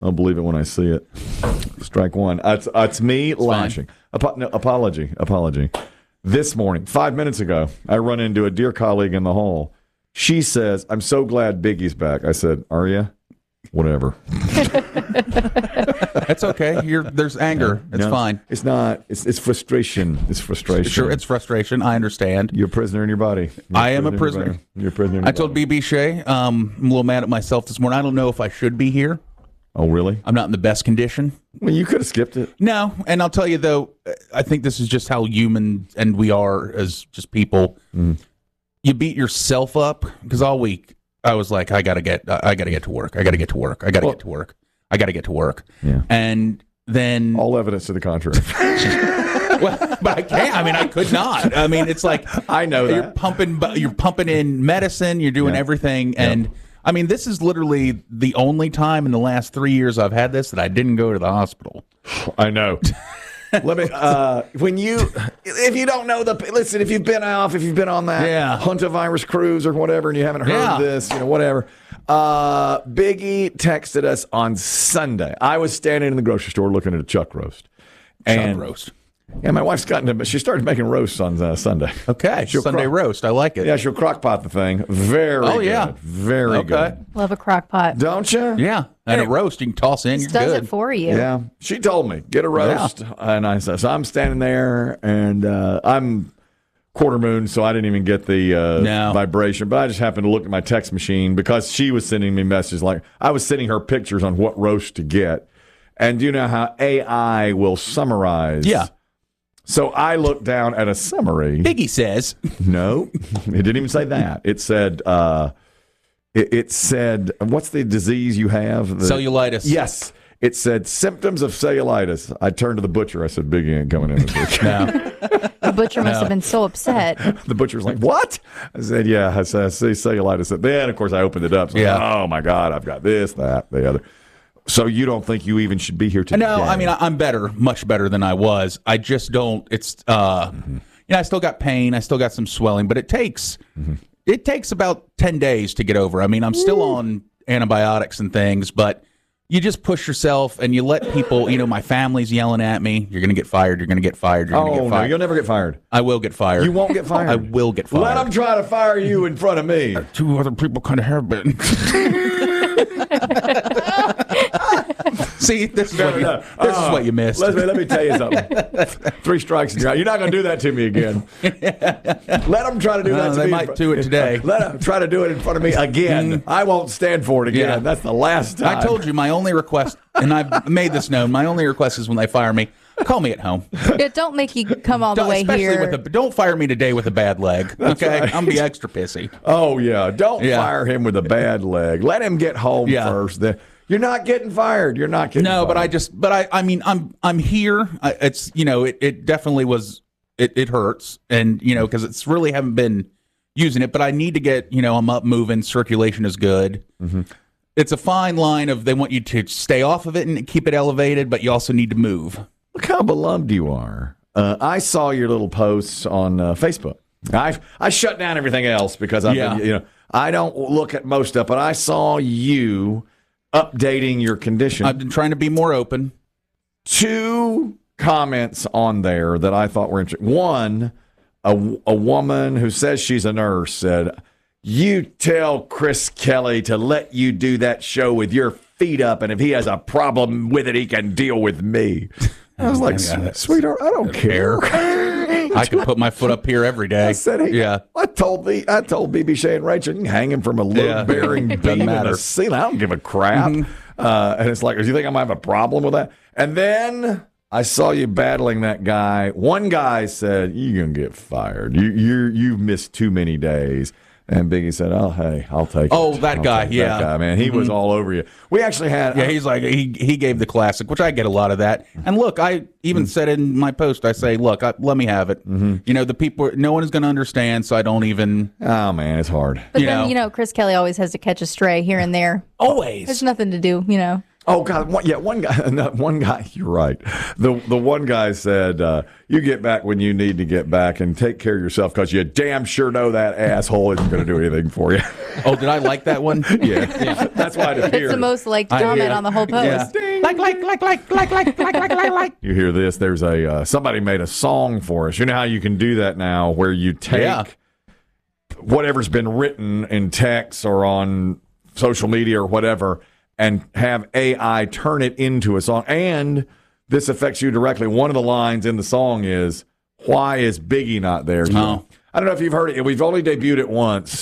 I'll believe it when I see it. Strike one. It's me lashing. No, apology. This morning, 5 minutes ago, I run into a dear colleague in the hall. She says, "I'm so glad Biggie's back." I said, "Are you?" Whatever. That's okay. There's anger. It's fine. It's not. It's frustration. It's frustration. Sure, it's frustration. I understand. You're a prisoner in your body. I am a prisoner. You're a prisoner in your I told BB Shea, I'm a little mad at myself this morning. I don't know if I should be here. Oh, really? I'm not in the best condition. Well, you could have skipped it. No, and I'll tell you, though, I think this is just how human and we are as just people. You beat yourself up, because all week I was like, I gotta get to work. I gotta get to work. I gotta get to work. Yeah. And then all evidence to the contrary. Well, but I can't. I mean, I could not. I mean, it's like I know that you're pumping in medicine. You're doing everything, and I mean, this is literally the only time in the last 3 years I've had this that I didn't go to the hospital. I know. Let me. If you don't know listen, if you've been on that Huntavirus cruise or whatever, and you haven't heard this, whatever. Biggie texted us on Sunday. I was standing in the grocery store looking at a chuck roast. Chuck roast. Yeah, my wife's she started making roasts on Sunday. Okay, Sunday roast. I like it. Yeah, she'll crock pot the thing. Very good. Very good. Love a crock pot. Don't you? Yeah, and a roast you can toss in. Just does it for you. Yeah, she told me, get a roast. And I said, so I'm standing there, and I'm quarter moon, so I didn't even get the vibration. But I just happened to look at my text machine because she was sending me messages. Like I was sending her pictures on what roast to get. And do you know how AI will summarize? Yeah. So I looked down at a summary. Biggie says. No, it didn't even say that. It said, what's the disease you have? Cellulitis. Yes. It said symptoms of cellulitis. I turned to the butcher. I said, Biggie ain't coming in this week. No. The butcher must have been so upset. The butcher's like, what? I said, yeah, I see cellulitis. Then, of course, I opened it up. So like, oh, my God, I've got this, that, the other. So you don't think you even should be here today? No, I mean, I'm better, much better than I was. I just don't, it's, I still got pain. I still got some swelling, but it takes about 10 days to get over. I mean, I'm still on antibiotics and things, but you just push yourself and you let people, my family's yelling at me. You're going to get fired. You're going to get fired. You're going to get fired. No, you'll never get fired. I will get fired. You won't get fired. I will get fired. Let them try to fire you in front of me. 2 other people kind of have been. See, this is what you missed. Let me tell you something. 3 strikes and you're out. You're not going to do that to me again. Let them try to do that to me. They might do it today. Let them try to do it in front of me again. I won't stand for it again. Yeah. That's the last time. I told you my only request, and I've made this known, my only request is when they fire me, call me at home. Yeah, don't make you come all the way here. Don't fire me today with a bad leg. Okay, right. I'm be extra pissy. Oh yeah, don't fire him with a bad leg. Let him get home first. You're not getting fired. You're not getting fired. But I mean, I'm here. It's it definitely was. It hurts, and because it's really haven't been using it. But I need to get I'm up moving. Circulation is good. Mm-hmm. It's a fine line of they want you to stay off of it and keep it elevated, but you also need to move. Look how beloved you are. I saw your little posts on Facebook. I shut down everything else because I don't look at most stuff, but I saw you updating your condition. I've been trying to be more open. 2 comments on there that I thought were interesting. One, a woman who says she's a nurse said, "You tell Chris Kelly to let you do that show with your feet up, and if he has a problem with it, he can deal with me." I was like, sweetheart, I don't care. I could put my foot up here every day. I said, I told BB Shea and Rachel, you can hang him from a load-bearing beam in the ceiling. I don't give a crap. And it's like, do you think I might have a problem with that? And then I saw you battling that guy. One guy said, "You're gonna get fired. You've missed too many days." And Biggie said, "Oh, hey, I'll take it." Oh, that guy, That guy, man. He was all over you. We actually had... Yeah, he's like, he gave the classic, which I get a lot of that. And look, I even said in my post, I say, look, let me have it. The people, no one is going to understand, so I don't even... Oh, man, it's hard. But then, Chris Kelly always has to catch a stray here and there. Always. There's nothing to do, Oh God! One guy. No, one guy. You're right. The one guy said, "You get back when you need to get back, and take care of yourself because you damn sure know that asshole isn't going to do anything for you." Oh, did I like that one? Yeah, that's why it appears. It's the most liked comment on the whole post. Yeah. Like. You hear this? There's somebody made a song for us. You know how you can do that now, where you take whatever's been written in text or on social media or whatever, and have AI turn it into a song. And this affects you directly. One of the lines in the song is, "Why is Biggie not there?" Oh. I don't know if you've heard it. We've only debuted it once.